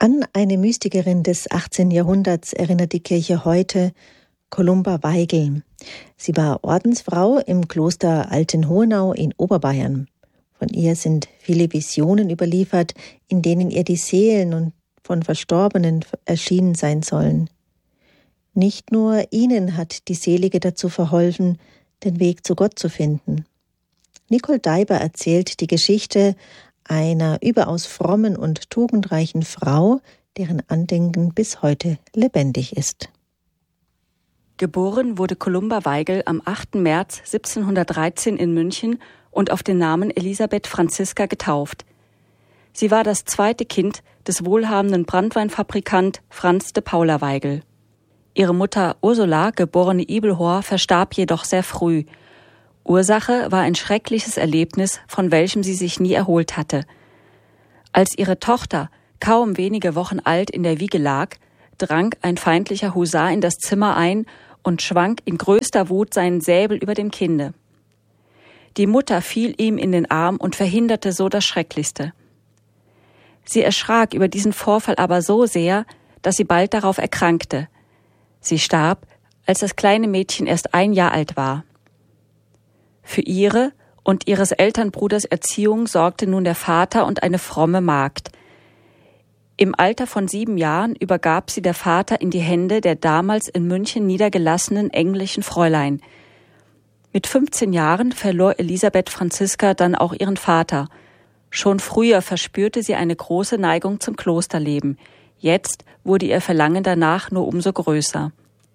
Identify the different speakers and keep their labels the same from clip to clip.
Speaker 1: An eine Mystikerin des 18. Jahrhunderts erinnert die Kirche heute, Columba Weigel. Sie war Ordensfrau im Kloster Altenhohenau in Oberbayern. Von ihr sind viele Visionen überliefert, in denen ihr die Seelen von Verstorbenen erschienen sein sollen. Nicht nur ihnen hat die Selige dazu verholfen, den Weg zu Gott zu finden. Nicole Daiber erzählt die Geschichte einer überaus frommen und tugendreichen Frau, deren Andenken bis heute lebendig ist.
Speaker 2: Geboren wurde Columba Weigel am 8. März 1713 in München und auf den Namen Elisabeth Franziska getauft. Sie war das zweite Kind des wohlhabenden Branntweinfabrikant Franz de Paula Weigel. Ihre Mutter Ursula, geborene Ibelhor, verstarb jedoch sehr früh. Ursache war ein schreckliches Erlebnis, von welchem sie sich nie erholt hatte. Als ihre Tochter kaum wenige Wochen alt in der Wiege lag, drang ein feindlicher Husar in das Zimmer ein und schwang in größter Wut seinen Säbel über dem Kinde. Die Mutter fiel ihm in den Arm und verhinderte so das Schrecklichste. Sie erschrak über diesen Vorfall aber so sehr, dass sie bald darauf erkrankte. Sie starb, als das kleine Mädchen erst 1 Jahr alt war. Für ihre und ihres Elternbruders Erziehung sorgte nun der Vater und eine fromme Magd. Im Alter von 7 Jahren übergab sie der Vater in die Hände der damals in München niedergelassenen englischen Fräulein. Mit 15 Jahren verlor Elisabeth Franziska dann auch ihren Vater. Schon früher verspürte sie eine große Neigung zum Klosterleben. Jetzt wurde ihr Verlangen danach nur umso größer.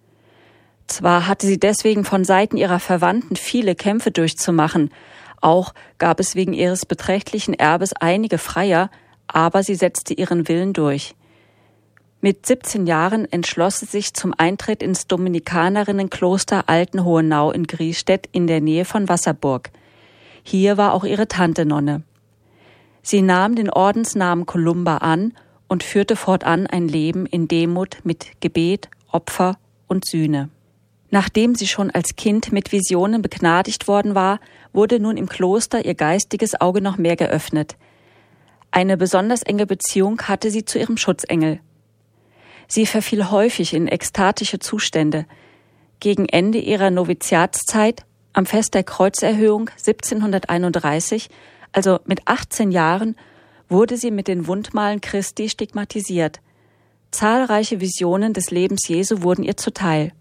Speaker 2: Zwar hatte sie deswegen von Seiten ihrer Verwandten viele Kämpfe durchzumachen, auch gab es wegen ihres beträchtlichen Erbes einige Freier, aber sie setzte ihren Willen durch. Mit 17 Jahren entschloss sie sich zum Eintritt ins Dominikanerinnenkloster Altenhohenau in Griesstedt in der Nähe von Wasserburg. Hier war auch ihre Tante Nonne. Sie nahm den Ordensnamen Columba an und führte fortan ein Leben in Demut mit Gebet, Opfer und Sühne. Nachdem sie schon als Kind mit Visionen begnadigt worden war, wurde nun im Kloster ihr geistiges Auge noch mehr geöffnet. Eine besonders enge Beziehung hatte sie zu ihrem Schutzengel. Sie verfiel häufig in ekstatische Zustände. Gegen Ende ihrer Noviziatszeit, am Fest der Kreuzerhöhung 1731, also mit 18 Jahren, wurde sie mit den Wundmalen Christi stigmatisiert. Zahlreiche Visionen des Lebens Jesu wurden ihr zuteil.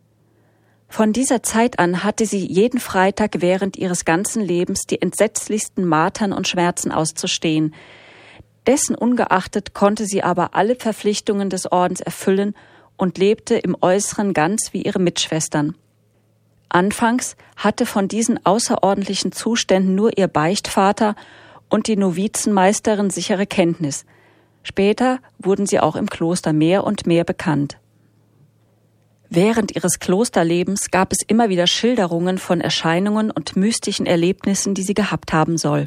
Speaker 2: Von dieser Zeit an hatte sie jeden Freitag während ihres ganzen Lebens die entsetzlichsten Martern und Schmerzen auszustehen. Dessen ungeachtet konnte sie aber alle Verpflichtungen des Ordens erfüllen und lebte im Äußeren ganz wie ihre Mitschwestern. Anfangs hatte von diesen außerordentlichen Zuständen nur ihr Beichtvater und die Novizenmeisterin sichere Kenntnis. Später wurden sie auch im Kloster mehr und mehr bekannt. Während ihres Klosterlebens gab es immer wieder Schilderungen von Erscheinungen und mystischen Erlebnissen, die sie gehabt haben soll.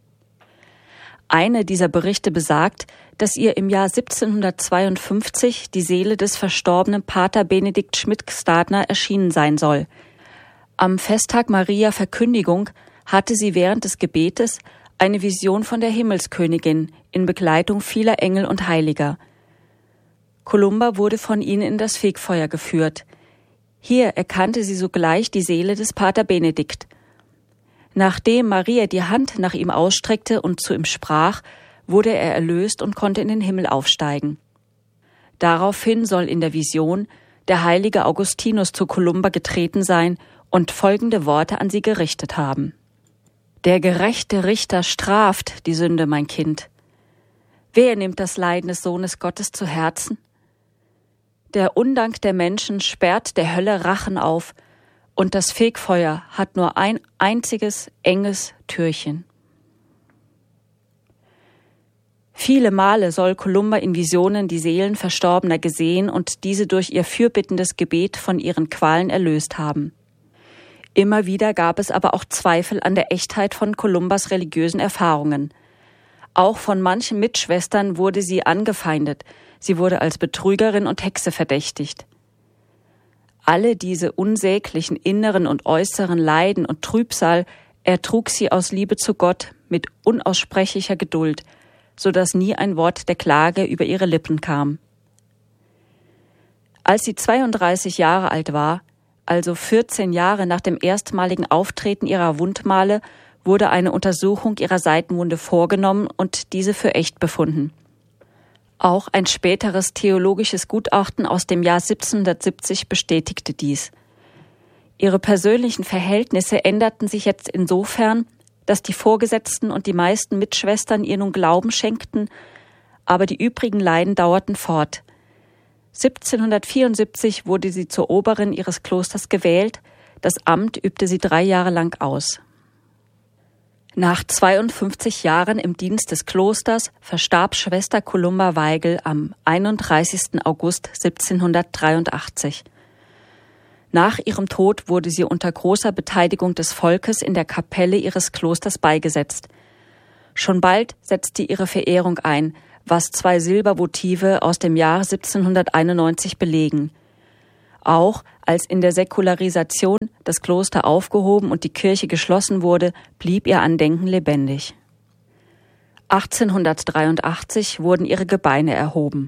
Speaker 2: Eine dieser Berichte besagt, dass ihr im Jahr 1752 die Seele des verstorbenen Pater Benedikt Schmidt-Gstadner erschienen sein soll. Am Festtag Maria Verkündigung hatte sie während des Gebetes eine Vision von der Himmelskönigin in Begleitung vieler Engel und Heiliger. Columba wurde von ihnen in das Fegfeuer geführt. Hier erkannte sie sogleich die Seele des Pater Benedikt. Nachdem Maria die Hand nach ihm ausstreckte und zu ihm sprach, wurde er erlöst und konnte in den Himmel aufsteigen. Daraufhin soll in der Vision der heilige Augustinus zu Columba getreten sein und folgende Worte an sie gerichtet haben: Der gerechte Richter straft die Sünde, mein Kind. Wer nimmt das Leiden des Sohnes Gottes zu Herzen? Der Undank der Menschen sperrt der Hölle Rachen auf, und das Fegfeuer hat nur ein einziges enges Türchen. Viele Male soll Columba in Visionen die Seelen Verstorbener gesehen und diese durch ihr fürbittendes Gebet von ihren Qualen erlöst haben. Immer wieder gab es aber auch Zweifel an der Echtheit von Columbas religiösen Erfahrungen. Auch von manchen Mitschwestern wurde sie angefeindet. Sie wurde als Betrügerin und Hexe verdächtigt. Alle diese unsäglichen inneren und äußeren Leiden und Trübsal ertrug sie aus Liebe zu Gott mit unaussprechlicher Geduld, sodass nie ein Wort der Klage über ihre Lippen kam. Als sie 32 Jahre alt war, also 14 Jahre nach dem erstmaligen Auftreten ihrer Wundmale, wurde eine Untersuchung ihrer Seitenwunde vorgenommen und diese für echt befunden. Auch ein späteres theologisches Gutachten aus dem Jahr 1770 bestätigte dies. Ihre persönlichen Verhältnisse änderten sich jetzt insofern, dass die Vorgesetzten und die meisten Mitschwestern ihr nun Glauben schenkten, aber die übrigen Leiden dauerten fort. 1774 wurde sie zur Oberin ihres Klosters gewählt, das Amt übte sie 3 Jahre lang aus. Nach 52 Jahren im Dienst des Klosters verstarb Schwester Columba Weigel am 31. August 1783. Nach ihrem Tod wurde sie unter großer Beteiligung des Volkes in der Kapelle ihres Klosters beigesetzt. Schon bald setzte ihre Verehrung ein, was 2 Silbervotive aus dem Jahr 1791 belegen. Auch als in der Säkularisation das Kloster aufgehoben und die Kirche geschlossen wurde, blieb ihr Andenken lebendig. 1883 wurden ihre Gebeine erhoben.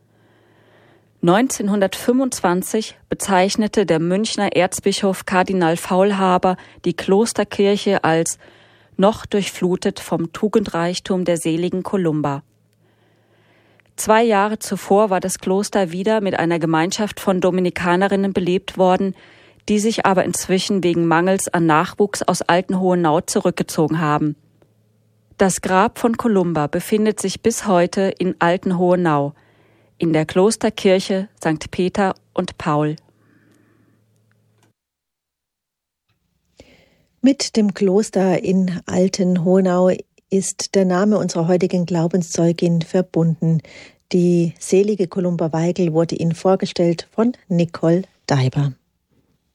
Speaker 2: 1925 bezeichnete der Münchner Erzbischof Kardinal Faulhaber die Klosterkirche als noch durchflutet vom Tugendreichtum der seligen Columba. 2 Jahre zuvor war das Kloster wieder mit einer Gemeinschaft von Dominikanerinnen belebt worden, die sich aber inzwischen wegen Mangels an Nachwuchs aus Altenhohenau zurückgezogen haben. Das Grab von Columba befindet sich bis heute in Altenhohenau, in der Klosterkirche St. Peter und Paul.
Speaker 1: Mit dem Kloster in Altenhohenau ist der Name unserer heutigen Glaubenszeugin verbunden. Die selige Columba Weigel wurde Ihnen vorgestellt von Nicole Daiber.